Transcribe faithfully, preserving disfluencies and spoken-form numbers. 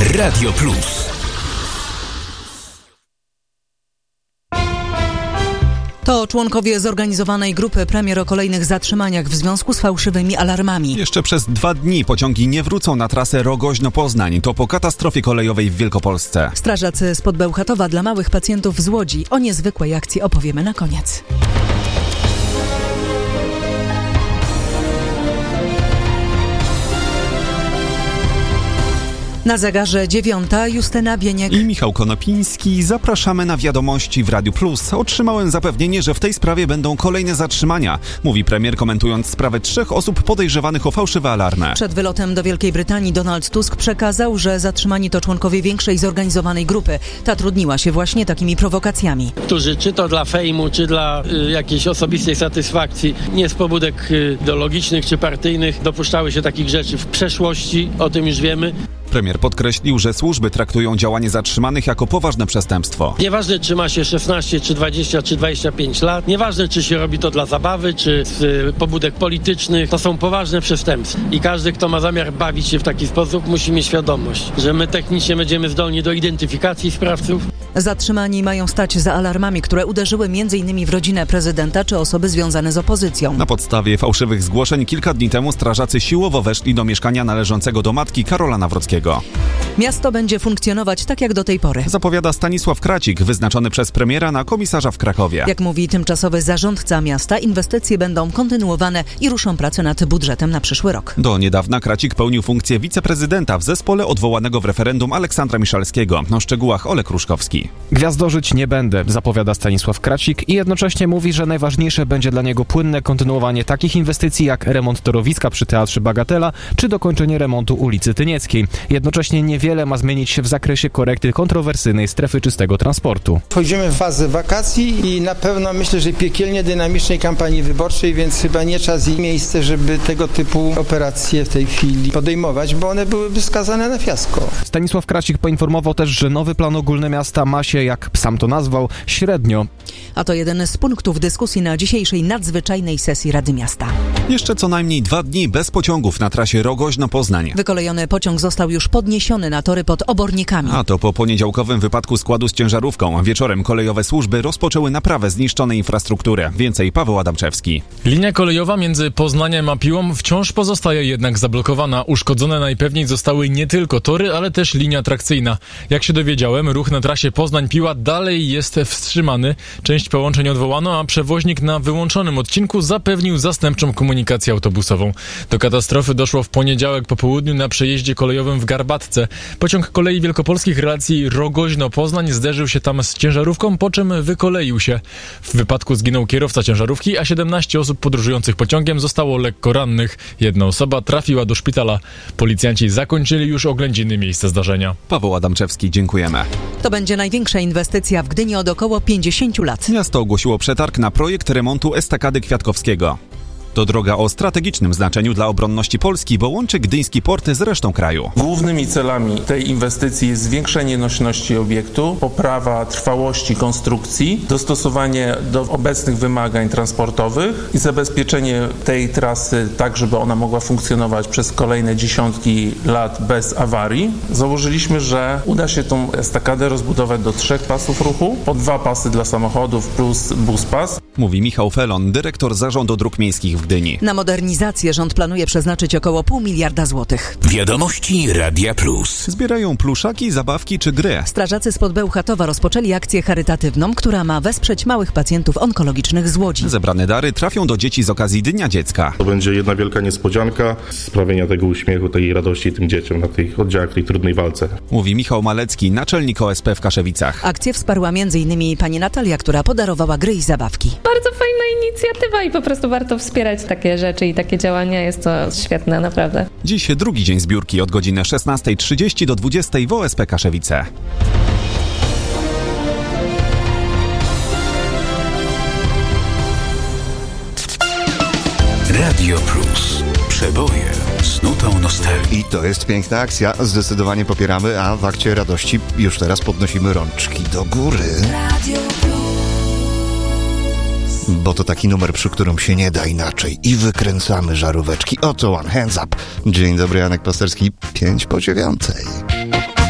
Radio Plus. To członkowie zorganizowanej grupy premier o kolejnych zatrzymaniach w związku z fałszywymi alarmami. Jeszcze przez dwa dni pociągi nie wrócą na trasę Rogoźno-Poznań. To po katastrofie kolejowej w Wielkopolsce. Strażacy spod Bełchatowa dla małych pacjentów z Łodzi. O niezwykłej akcji opowiemy na koniec. Na zegarze dziewiąta Justyna Bieniek i Michał Konopiński. Zapraszamy na wiadomości w Radiu Plus. Otrzymałem zapewnienie, że w tej sprawie będą kolejne zatrzymania, mówi premier, komentując sprawę trzech osób podejrzewanych o fałszywe alarmy. Przed wylotem do Wielkiej Brytanii Donald Tusk przekazał, że zatrzymani to członkowie większej zorganizowanej grupy. Ta trudniła się właśnie takimi prowokacjami. Którzy czy to dla fejmu, czy dla y, jakiejś osobistej satysfakcji, nie z pobudek y, ideologicznych czy partyjnych, dopuszczały się takich rzeczy w przeszłości, o tym już wiemy. Premier podkreślił, że służby traktują działanie zatrzymanych jako poważne przestępstwo. Nieważne, czy ma się szesnaście, czy dwadzieścia, czy dwadzieścia pięć lat, nieważne, czy się robi to dla zabawy, czy z y, pobudek politycznych, to są poważne przestępstwa. I każdy, kto ma zamiar bawić się w taki sposób, musi mieć świadomość, że my technicznie będziemy zdolni do identyfikacji sprawców. Zatrzymani mają stać za alarmami, które uderzyły między innymi w rodzinę prezydenta czy osoby związane z opozycją. Na podstawie fałszywych zgłoszeń kilka dni temu strażacy siłowo weszli do mieszkania należącego do matki Karola Nawrockiego. Miasto będzie funkcjonować tak jak do tej pory, zapowiada Stanisław Kracik, wyznaczony przez premiera na komisarza w Krakowie. Jak mówi tymczasowy zarządca miasta, inwestycje będą kontynuowane i ruszą prace nad budżetem na przyszły rok. Do niedawna Kracik pełnił funkcję wiceprezydenta w zespole odwołanego w referendum Aleksandra Miszalskiego. O szczegółach Olek Ruszkowski. Gwiazdorzyć nie będę, zapowiada Stanisław Kracik i jednocześnie mówi, że najważniejsze będzie dla niego płynne kontynuowanie takich inwestycji jak remont torowiska przy Teatrze Bagatela czy dokończenie remontu ulicy Tynieckiej. Jednocześnie niewiele ma zmienić się w zakresie korekty kontrowersyjnej strefy czystego transportu. Wchodzimy w fazę wakacji i na pewno myślę, że piekielnie dynamicznej kampanii wyborczej, więc chyba nie czas i miejsce, żeby tego typu operacje w tej chwili podejmować, bo one byłyby skazane na fiasko. Stanisław Kracik poinformował też, że nowy plan ogólny miasta ma się, jak sam to nazwał, średnio. A to jeden z punktów dyskusji na dzisiejszej nadzwyczajnej sesji Rady Miasta. Jeszcze co najmniej dwa dni bez pociągów na trasie Rogoźno-Poznań. Wykolejony pociąg został już podniesiony na tory pod Obornikami. A to po poniedziałkowym wypadku składu z ciężarówką. Wieczorem kolejowe służby rozpoczęły naprawę zniszczonej infrastruktury. Więcej Paweł Adamczewski. Linia kolejowa między Poznaniem a Piłą wciąż pozostaje jednak zablokowana. Uszkodzone najpewniej zostały nie tylko tory, ale też linia atrakcyjna. Jak się dowiedziałem, ruch na trasie Poznań-Piła dalej jest wstrzymany. Część połączeń odwołano, a przewoźnik na wyłączonym odcinku zapewnił zastępczą komunikację autobusową. Do katastrofy doszło w poniedziałek po południu na przejeździe kolejowym w Garbatce. Pociąg kolei wielkopolskich relacji Rogoźno-Poznań zderzył się tam z ciężarówką, po czym wykoleił się. W wypadku zginął kierowca ciężarówki, a siedemnaście osób podróżujących pociągiem zostało lekko rannych. Jedna osoba trafiła do szpitala. Policjanci zakończyli już oględziny miejsca zdarzenia. Paweł Adamczewski, dziękujemy. To będzie największa inwestycja w Gdyni od około pięćdziesięciu lat. Miasto ogłosiło przetarg na projekt remontu estakady Kwiatkowskiego. To droga o strategicznym znaczeniu dla obronności Polski, bo łączy gdyński port z resztą kraju. Głównymi celami tej inwestycji jest zwiększenie nośności obiektu, poprawa trwałości konstrukcji, dostosowanie do obecnych wymagań transportowych i zabezpieczenie tej trasy tak, żeby ona mogła funkcjonować przez kolejne dziesiątki lat bez awarii. Założyliśmy, że uda się tą estakadę rozbudować do trzech pasów ruchu, po dwa pasy dla samochodów plus buspas. Mówi Michał Felon, dyrektor Zarządu Dróg Miejskich w Gdyni. Na modernizację rząd planuje przeznaczyć około pół miliarda złotych. Wiadomości Radia Plus. Zbierają pluszaki, zabawki czy gry. Strażacy spod Bełchatowa rozpoczęli akcję charytatywną, która ma wesprzeć małych pacjentów onkologicznych z Łodzi. Zebrane dary trafią do dzieci z okazji Dnia Dziecka. To będzie jedna wielka niespodzianka, sprawienia tego uśmiechu, tej radości tym dzieciom na tych oddziałach, w tej trudnej walce. Mówi Michał Malecki, naczelnik O S P w Kaszewicach. Akcję wsparła między innymi pani Natalia, która podarowała gry i zabawki. Bardzo fajna inicjatywa i po prostu warto wspierać takie rzeczy i takie działania. Jest to świetne, naprawdę. Dziś drugi dzień zbiórki od godziny szesnastej trzydzieści do dwudziestej w O S P Kaszewice. Radio Plus. Przeboje z nutą nostalgii. I to jest piękna akcja. Zdecydowanie popieramy, a w akcie radości już teraz podnosimy rączki do góry. Radio Plus. Bo to taki numer, przy którym się nie da inaczej. I wykręcamy żaróweczki. Oto One Hands Up. Dzień dobry, Janek Pasterski. Pięć po dziewiątej.